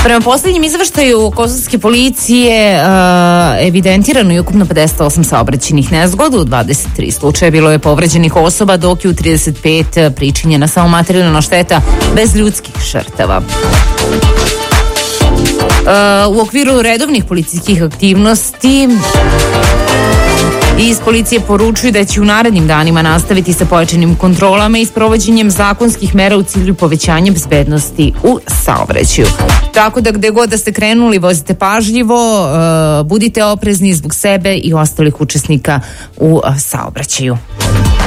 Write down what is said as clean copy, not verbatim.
Prema posljednjim izveštaju kosovske policije evidentirano je ukupno 58 saobraćajnih nezgoda, u 23 slučaja bilo je povređenih osoba, dok je u 35 pričinjena samo materijalna šteta bez ljudskih žrtava. U okviru redovnih policijskih aktivnosti iz policije poručuju da će u narednim danima nastaviti sa pojačanim kontrolama i sprovođenjem zakonskih mera u cilju povećanja bezbednosti u saobraćaju. Tako da gde god da ste krenuli, vozite pažljivo, budite oprezni zbog sebe i ostalih učesnika u saobraćaju.